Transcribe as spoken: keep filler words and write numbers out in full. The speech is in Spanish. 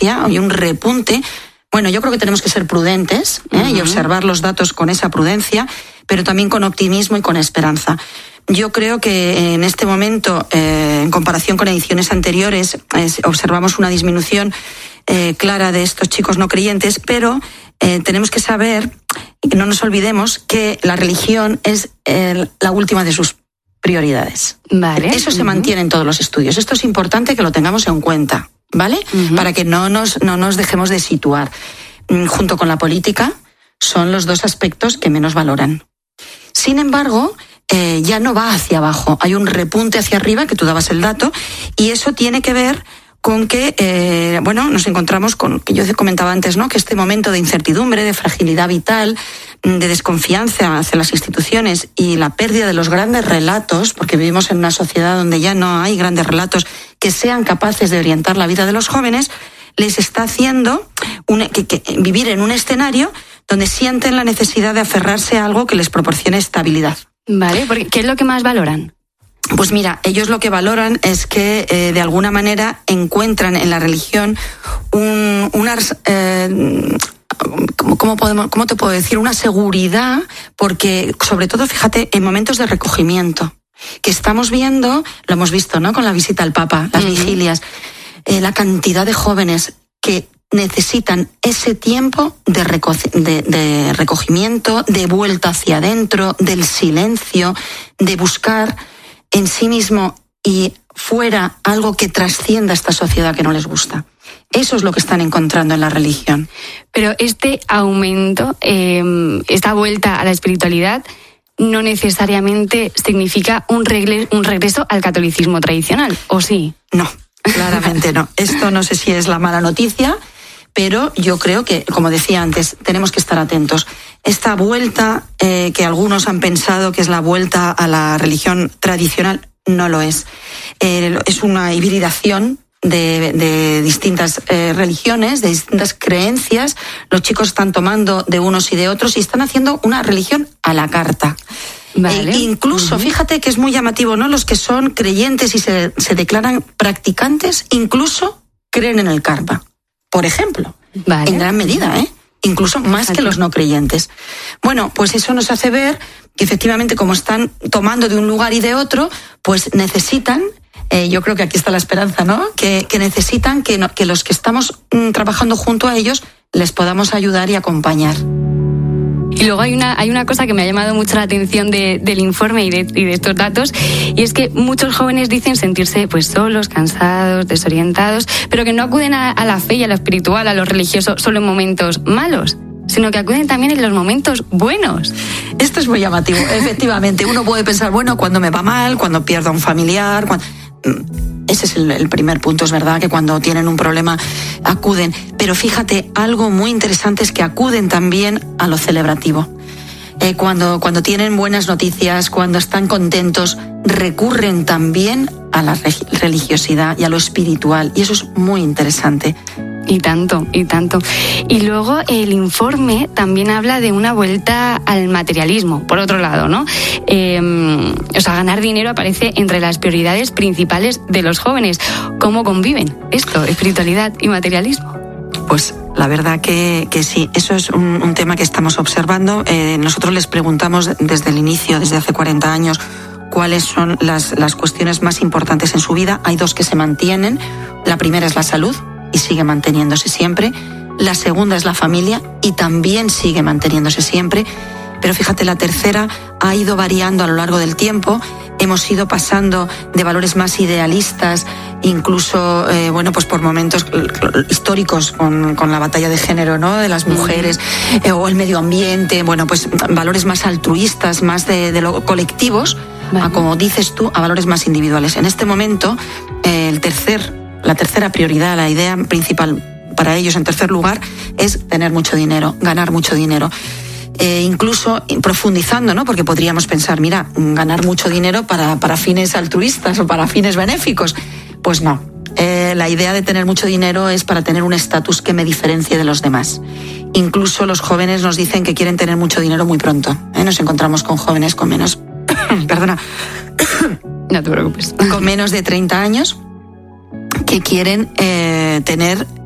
bestia, hay un repunte. Bueno, yo creo que tenemos que ser prudentes ¿eh? uh-huh. y observar los datos con esa prudencia, pero también con optimismo y con esperanza. Yo creo que en este momento, eh, en comparación con ediciones anteriores, eh, observamos una disminución eh, clara de estos chicos no creyentes, pero eh, tenemos que saber, y que no nos olvidemos, que la religión es eh, la última de sus prioridades. Vale. Eso se uh-huh. mantiene en todos los estudios. Esto es importante que lo tengamos en cuenta, ¿vale? Uh-huh. Para que no nos, no nos dejemos de situar. Junto con la política, son los dos aspectos que menos valoran. Sin embargo, eh, ya no va hacia abajo. Hay un repunte hacia arriba, que tú dabas el dato, y eso tiene que ver con que, eh, bueno, nos encontramos con, que yo comentaba antes, ¿no? Que este momento de incertidumbre, de fragilidad vital, de desconfianza hacia las instituciones y la pérdida de los grandes relatos, porque vivimos en una sociedad donde ya no hay grandes relatos que sean capaces de orientar la vida de los jóvenes, les está haciendo un, que, que, vivir en un escenario donde sienten la necesidad de aferrarse a algo que les proporcione estabilidad. Vale, porque ¿qué es lo que más valoran? Pues mira, ellos lo que valoran es que eh, de alguna manera encuentran en la religión un, unas... Eh, ¿cómo, cómo, podemos, ¿Cómo te puedo decir? Una seguridad, porque sobre todo, fíjate, en momentos de recogimiento, que estamos viendo, lo hemos visto, ¿no? Con la visita al Papa, las uh-huh. vigilias, eh, la cantidad de jóvenes que necesitan ese tiempo de, reco- de, de recogimiento, de vuelta hacia adentro, del silencio, de buscar en sí mismo y fuera algo que trascienda esta sociedad que no les gusta. Eso es lo que están encontrando en la religión. Pero este aumento, eh, esta vuelta a la espiritualidad, no necesariamente significa un, regle- un regreso al catolicismo tradicional, ¿o sí? No, claramente no. Esto no sé si es la mala noticia, pero yo creo que, como decía antes, tenemos que estar atentos. Esta vuelta eh, que algunos han pensado que es la vuelta a la religión tradicional, no lo es. Eh, es una hibridación de, de distintas eh, religiones, de distintas creencias. Los chicos están tomando de unos y de otros y están haciendo una religión a la carta. Vale. E incluso, uh-huh. fíjate que es muy llamativo, ¿no? Los que son creyentes y se, se declaran practicantes, incluso creen en el karma. Por ejemplo, vale. en gran medida, ¿eh? Incluso más que los no creyentes. Bueno, pues eso nos hace ver que efectivamente, como están tomando de un lugar y de otro, pues necesitan, eh, yo creo que aquí está la esperanza, ¿no? Que, que necesitan que, no, que los que estamos mm, trabajando junto a ellos les podamos ayudar y acompañar. Y luego hay una, hay una cosa que me ha llamado mucho la atención de, del informe y de, y de estos datos, y es que muchos jóvenes dicen sentirse pues solos, cansados, desorientados, pero que no acuden a, a la fe y a lo espiritual, a lo religioso, solo en momentos malos, sino que acuden también en los momentos buenos. Esto es muy llamativo, efectivamente. Uno puede pensar, bueno, cuando me va mal, cuando pierdo a un familiar, cuando... Ese es el, el primer punto, es verdad que cuando tienen un problema acuden, pero fíjate, algo muy interesante es que acuden también a lo celebrativo. Eh, cuando, cuando tienen buenas noticias, cuando están contentos, recurren también a la religiosidad y a lo espiritual, y eso es muy interesante. Y tanto, y tanto. Y luego el informe también habla de una vuelta al materialismo, por otro lado, ¿no? Eh, o sea, ganar dinero aparece entre las prioridades principales de los jóvenes. ¿Cómo conviven esto, espiritualidad y materialismo? Pues la verdad que, que sí, eso es un, un tema que estamos observando. Eh, nosotros les preguntamos desde el inicio, desde hace cuarenta años, cuáles son las, las cuestiones más importantes en su vida. Hay dos que se mantienen. La primera es la salud, y sigue manteniéndose siempre. La segunda es la familia, y también sigue manteniéndose siempre. Pero fíjate, la tercera ha ido variando a lo largo del tiempo. Hemos ido pasando de valores más idealistas, incluso, eh, bueno, pues por momentos históricos con, con la batalla de género, ¿no? De las mujeres, eh, o el medio ambiente, bueno, pues valores más altruistas, más de, de lo colectivos, vale. a, como dices tú, a valores más individuales. En este momento, eh, el tercer La tercera prioridad, la idea principal para ellos, en tercer lugar, es tener mucho dinero, ganar mucho dinero. Eh, incluso profundizando, ¿no? Porque podríamos pensar, mira, ganar mucho dinero para, para fines altruistas o para fines benéficos. Pues no. Eh, la idea de tener mucho dinero es para tener un estatus que me diferencie de los demás. Incluso los jóvenes nos dicen que quieren tener mucho dinero muy pronto. ¿eh? Nos encontramos con jóvenes con menos... perdona. No te preocupes. Con menos de treinta años, que quieren eh, tener